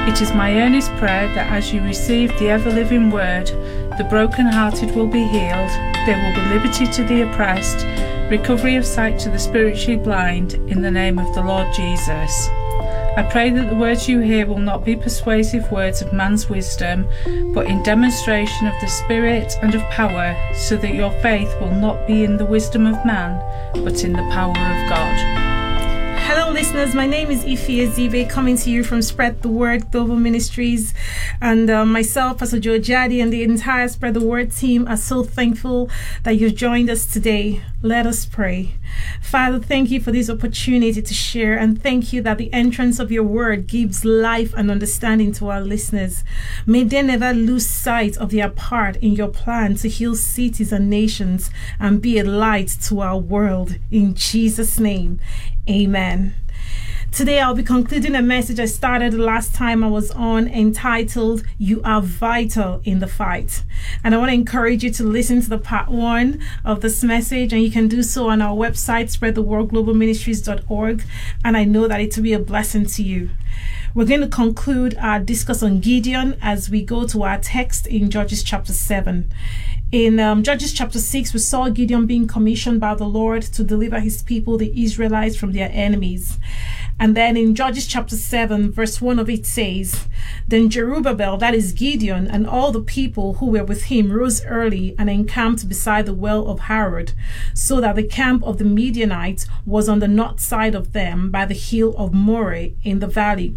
It is my earnest prayer that as you receive the ever-living word, the broken-hearted will be healed, there will be liberty to the oppressed, recovery of sight to the spiritually blind, in the name of the Lord Jesus. I pray that the words you hear will not be persuasive words of man's wisdom, but in demonstration of the Spirit and of power, so that your faith will not be in the wisdom of man, but in the power of God. Hello listeners, my name is Ife Ezibe, coming to you from Spread the Word Global Ministries, and myself, Pastor Joe Jadi, and the entire Spread the Word team are so thankful that you've joined us today. Let us pray. Father, thank you for this opportunity to share, and thank you that the entrance of your word gives life and understanding to our listeners. May they never lose sight of their part in your plan to heal cities and nations and be a light to our world. In Jesus' name, amen. Today I'll be concluding a message I started the last time I was on, entitled, You Are Vital in the Fight. And I want to encourage you to listen to the part 1 of this message, and you can do so on our website, spreadtheworldglobalministries.org, and I know that it will be a blessing to you. We're going to conclude our discuss on Gideon as we go to our text in Judges chapter 7. In Judges chapter 6, we saw Gideon being commissioned by the Lord to deliver his people, the Israelites, from their enemies. And then in Judges chapter 7, verse 1 of it says, Then Jerubbaal, that is Gideon, and all the people who were with him rose early and encamped beside the well of Harod, so that the camp of the Midianites was on the north side of them by the hill of Moreh in the valley.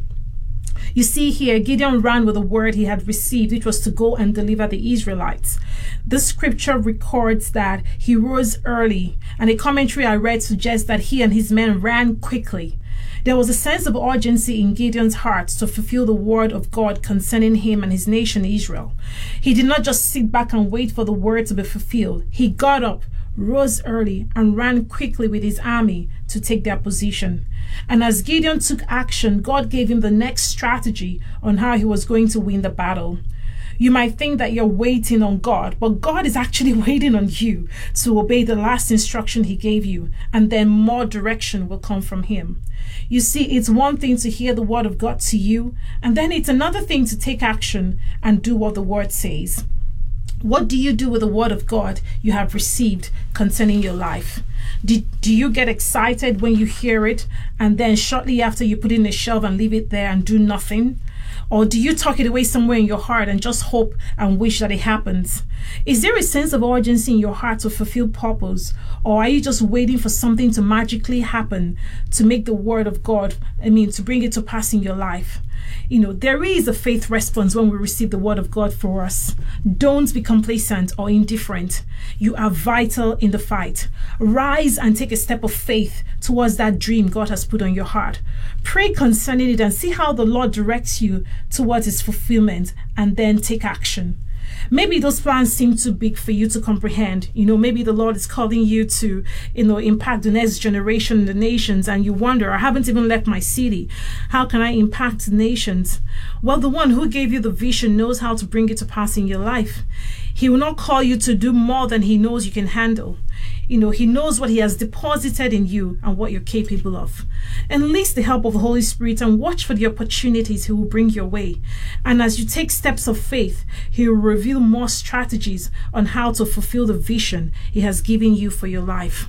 You see here, Gideon ran with the word he had received, which was to go and deliver the Israelites. This scripture records that he rose early, and a commentary I read suggests that he and his men ran quickly. There was a sense of urgency in Gideon's heart to fulfill the word of God concerning him and his nation Israel. He did not just sit back and wait for the word to be fulfilled. He got up, rose early, and ran quickly with his army to take their position. And as Gideon took action, God gave him the next strategy on how he was going to win the battle. You might think that you're waiting on God, but God is actually waiting on you to obey the last instruction he gave you, and then more direction will come from him. You see, it's one thing to hear the word of God to you, and then it's another thing to take action and do what the word says. What do you do with the word of God you have received concerning your life? Do you get excited when you hear it, and then shortly after you put it in a shelf and leave it there and do nothing? Or do you tuck it away somewhere in your heart and just hope and wish that it happens? Is there a sense of urgency in your heart to fulfill purpose? Or are you just waiting for something to magically happen to make the word of God, to bring it to pass in your life? There is a faith response when we receive the word of God for us. Don't be complacent or indifferent. You are vital in the fight. Rise and take a step of faith towards that dream God has put on your heart. Pray concerning it and see how the Lord directs you towards its fulfillment, and then take action. Maybe those plans seem too big for you to comprehend. Maybe the Lord is calling you to, impact the next generation in the nations, and you wonder, I haven't even left my city. How can I impact the nations? Well, the one who gave you the vision knows how to bring it to pass in your life. He will not call you to do more than he knows you can handle. He knows what he has deposited in you and what you're capable of. Enlist the help of the Holy Spirit and watch for the opportunities he will bring your way. And as you take steps of faith, he will reveal more strategies on how to fulfill the vision he has given you for your life.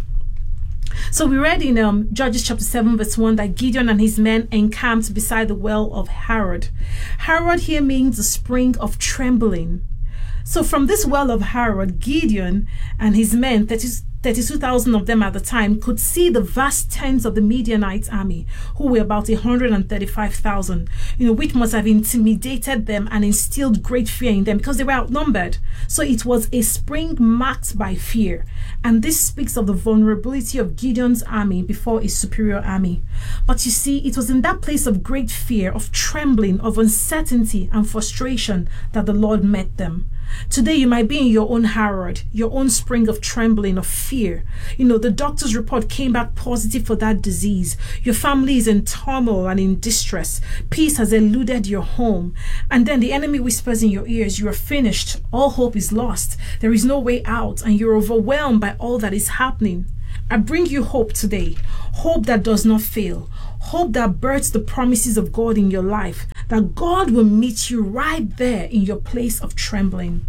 So we read in Judges chapter 7 verse 1 that Gideon and his men encamped beside the well of Harod. Harod here means the spring of trembling. So from this well of Harod, Gideon and his men, 32,000 of them at the time, could see the vast tents of the Midianite army, who were about 135,000, which must have intimidated them and instilled great fear in them because they were outnumbered. So it was a spring marked by fear. And this speaks of the vulnerability of Gideon's army before a superior army. But you see, it was in that place of great fear, of trembling, of uncertainty and frustration that the Lord met them. Today you might be in your own Harod, your own spring of trembling, of fear. The doctor's report came back positive for that disease. Your family is in turmoil and in distress. Peace has eluded your home. And then the enemy whispers in your ears, you are finished. All hope is lost. There is no way out, and you're overwhelmed by all that is happening. I bring you hope today. Hope that does not fail. Hope that births the promises of God in your life, that God will meet you right there in your place of trembling.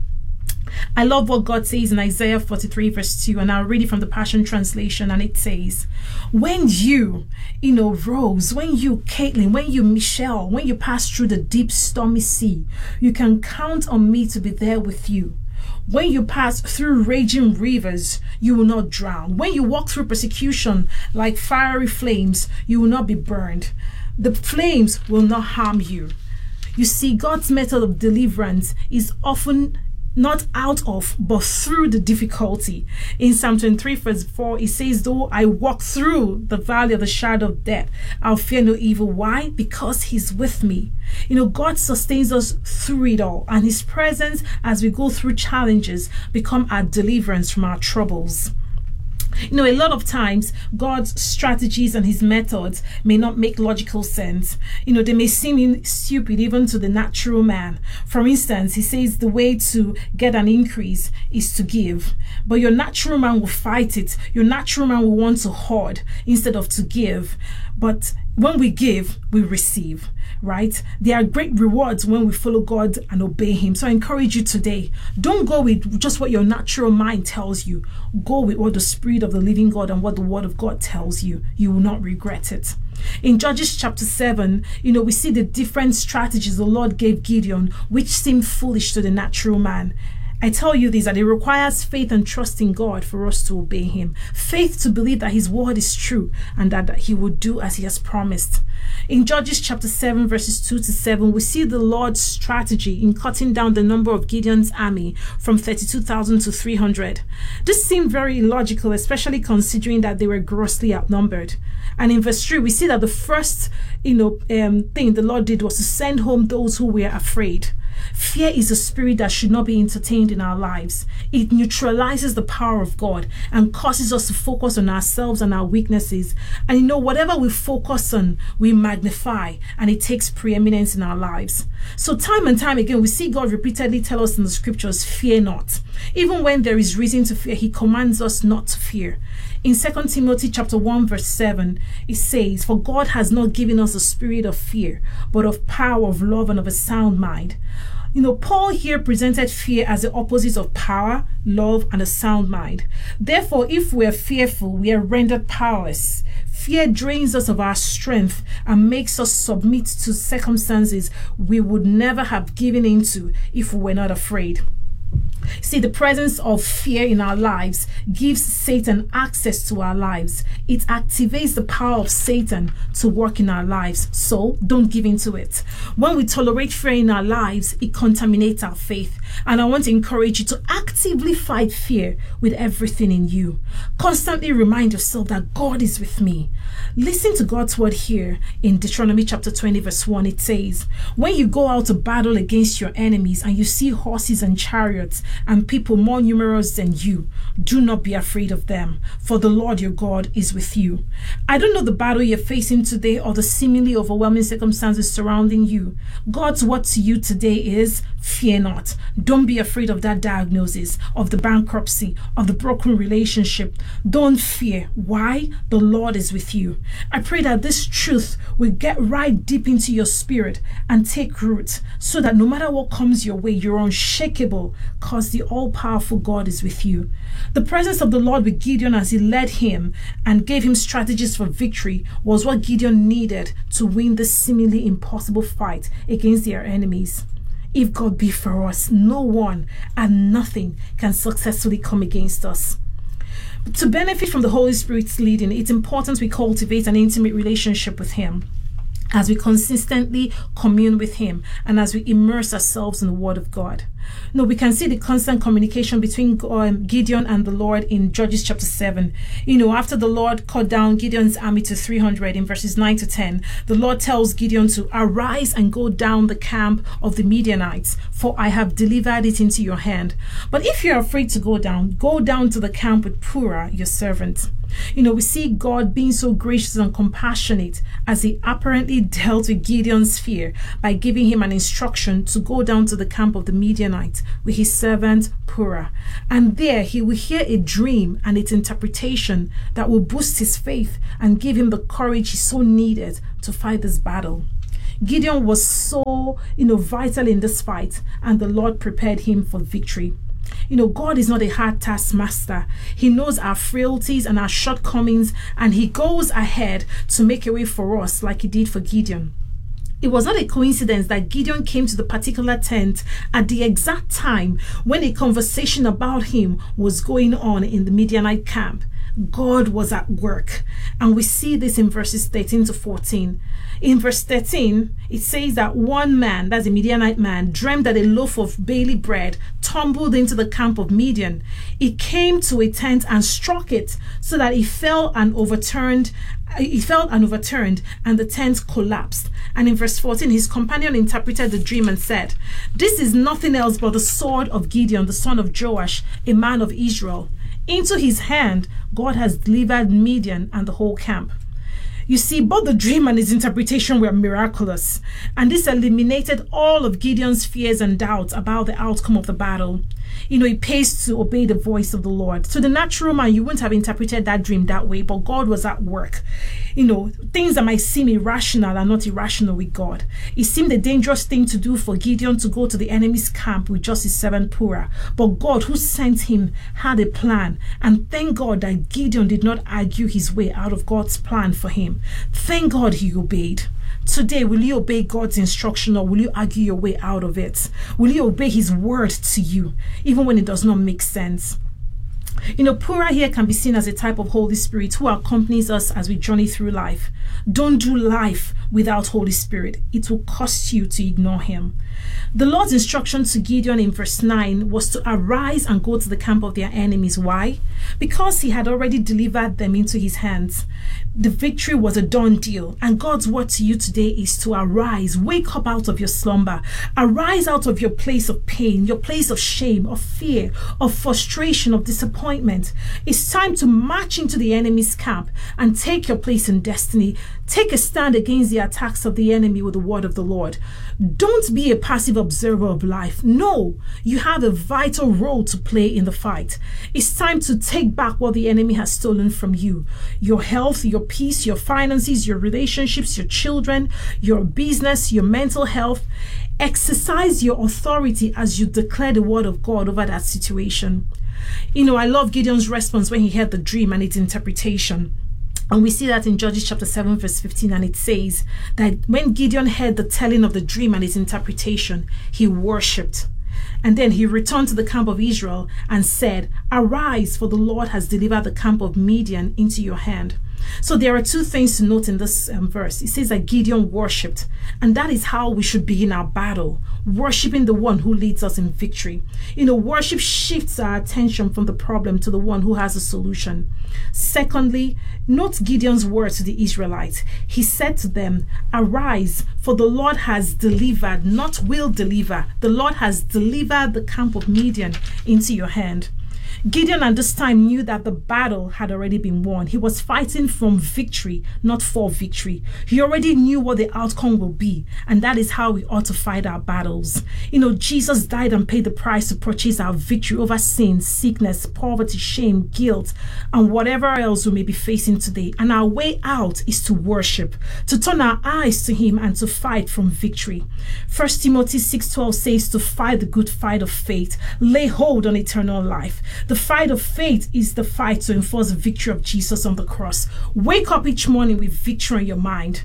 I love what God says in Isaiah 43 verse 2, and I'll read it from the Passion Translation, and it says, when you Rose, when you, Caitlin, when you, Michelle, when you pass through the deep stormy sea, you can count on me to be there with you. When you pass through raging rivers, you will not drown. When you walk through persecution like fiery flames, you will not be burned. The flames will not harm you. You see, God's method of deliverance is often not out of, but through the difficulty. In Psalm 23 verse 4, it says, though I walk through the valley of the shadow of death, I'll fear no evil. Why? Because he's with me. God sustains us through it all, and his presence as we go through challenges become our deliverance from our troubles. A lot of times God's strategies and his methods may not make logical sense. They may seem stupid even to the natural man. For instance, he says the way to get an increase is to give, but your natural man will fight it. Your natural man will want to hoard instead of to give. But when we give, we receive, right? There are great rewards when we follow God and obey him. So I encourage you today, don't go with just what your natural mind tells you. Go with what the Spirit of the living God and what the Word of God tells you. You will not regret it. In Judges chapter 7, we see the different strategies the Lord gave Gideon, which seemed foolish to the natural man. I tell you this, that it requires faith and trust in God for us to obey him. Faith to believe that his word is true and that he will do as he has promised. In Judges chapter 7 verses 2 to 7, we see the Lord's strategy in cutting down the number of Gideon's army from 32,000 to 300. This seemed very illogical, especially considering that they were grossly outnumbered. And in verse 3, we see that the first thing the Lord did was to send home those who were afraid. Fear is a spirit that should not be entertained in our lives. It neutralizes the power of God and causes us to focus on ourselves and our weaknesses. And whatever we focus on, we magnify, and it takes preeminence in our lives. So time and time again, we see God repeatedly tell us in the scriptures, fear not. Even when there is reason to fear, he commands us not to fear. In 2 Timothy chapter 1 verse 7, it says, for God has not given us a spirit of fear, but of power, of love, and of a sound mind. Paul here presented fear as the opposite of power, love, and a sound mind. Therefore, if we are fearful, we are rendered powerless. Fear drains us of our strength and makes us submit to circumstances we would never have given into if we were not afraid. See, the presence of fear in our lives gives Satan access to our lives. It activates the power of Satan to work in our lives. So don't give in to it. When we tolerate fear in our lives, it contaminates our faith. And I want to encourage you to actively fight fear with everything in you. Constantly remind yourself that God is with me. Listen to God's word here in Deuteronomy chapter 20 verse 1. It says, when you go out to battle against your enemies and you see horses and chariots and people more numerous than you, do not be afraid of them, for the Lord your God is with you. I don't know the battle you're facing today or the seemingly overwhelming circumstances surrounding you. God's word to you today is, fear not. Don't be afraid of that diagnosis, of the bankruptcy, of the broken relationship. Don't fear. Why? The Lord is with you. I pray that this truth will get right deep into your spirit and take root, so that no matter what comes your way, you're unshakable, because the all-powerful God is with you. The presence of the Lord with Gideon as he led him and gave him strategies for victory was what Gideon needed to win this seemingly impossible fight against their enemies. If God be for us, no one and nothing can successfully come against us. To benefit from the Holy Spirit's leading, it's important we cultivate an intimate relationship with him, as we consistently commune with him and as we immerse ourselves in the Word of God. No, we can see the constant communication between Gideon and the Lord in Judges chapter 7. After the Lord cut down Gideon's army to 300 in verses 9 to 10, the Lord tells Gideon to arise and go down the camp of the Midianites, for I have delivered it into your hand. But if you're afraid to go down to the camp with Purah, your servant. We see God being so gracious and compassionate as he apparently dealt with Gideon's fear by giving him an instruction to go down to the camp of the Midianites with his servant Purah. And there he will hear a dream and its interpretation that will boost his faith and give him the courage he so needed to fight this battle. Gideon was so, vital in this fight, and the Lord prepared him for victory. God is not a hard taskmaster. He knows our frailties and our shortcomings, and he goes ahead to make a way for us like he did for Gideon. It was not a coincidence that Gideon came to the particular tent at the exact time when a conversation about him was going on in the Midianite camp. God was at work, and we see this in verses 13 to 14. In verse 13, it says that one man, that's a Midianite man, dreamed that a loaf of barley bread tumbled into the camp of Midian. It came to a tent and struck it, so that it fell and overturned, and the tent collapsed. And in verse 14, his companion interpreted the dream and said, "This is nothing else but the sword of Gideon, the son of Joash, a man of Israel. Into his hand God has delivered Midian and the whole camp." You see, both the dream and his interpretation were miraculous, and this eliminated all of Gideon's fears and doubts about the outcome of the battle. It pays to obey the voice of the Lord. To the natural man, you wouldn't have interpreted that dream that way, but God was at work. Things that might seem irrational are not irrational with God. It seemed a dangerous thing to do for Gideon to go to the enemy's camp with just his servant Purah, but God, who sent him, had a plan, and thank God that Gideon did not argue his way out of God's plan for him. Thank God he obeyed. Today, will you obey God's instruction, or will you argue your way out of it? Will you obey his word to you, even when it does not make sense? Purah here can be seen as a type of Holy Spirit who accompanies us as we journey through life. Don't do life without Holy Spirit. It will cost you to ignore him. The Lord's instruction to Gideon in verse 9 was to arise and go to the camp of their enemies. Why? Because he had already delivered them into his hands. The victory was a done deal. And God's word to you today is to arise. Wake up out of your slumber. Arise out of your place of pain, your place of shame, of fear, of frustration, of disappointment. It's time to march into the enemy's camp and take your place in destiny. Take a stand against the attacks of the enemy with the word of the Lord. Don't be a passive observer of life. No, you have a vital role to play in the fight. It's time to take back what the enemy has stolen from you. Your health, your peace, your finances, your relationships, your children, your business, your mental health. Exercise your authority as you declare the word of God over that situation. I love Gideon's response when he heard the dream and its interpretation. And we see that in Judges chapter 7 verse 15, and it says that when Gideon heard the telling of the dream and its interpretation, he worshipped. And then he returned to the camp of Israel and said, "Arise, for the Lord has delivered the camp of Midian into your hand." So there are two things to note in this verse. It says that Gideon worshipped, and that is how we should begin our battle, worshiping the one who leads us in victory. Worship shifts our attention from the problem to the one who has a solution. Secondly, note Gideon's words to the Israelites. He said to them, "Arise, for the Lord has delivered," not will deliver. The Lord has delivered the camp of Midian into your hand. Gideon at this time knew that the battle had already been won. He was fighting from victory, not for victory. He already knew what the outcome will be, and that is how we ought to fight our battles. Jesus died and paid the price to purchase our victory over sin, sickness, poverty, shame, guilt, and whatever else we may be facing today. And our way out is to worship, to turn our eyes to him, and to fight from victory. 1 Timothy 6:12 says to fight the good fight of faith, lay hold on eternal life. The fight of faith is the fight to enforce the victory of Jesus on the cross. Wake up each morning with victory in your mind.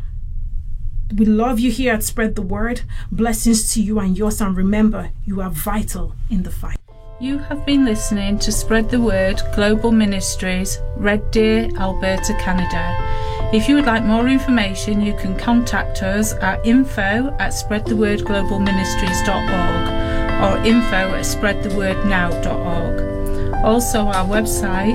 We love you here at Spread the Word. Blessings to you and yours, and remember, you are vital in the fight. You have been listening to Spread the Word Global Ministries, Red Deer, Alberta, Canada. If you would like more information, you can contact us at info@spreadthewordglobalministries.org or info@spreadthewordnow.org. Also, our website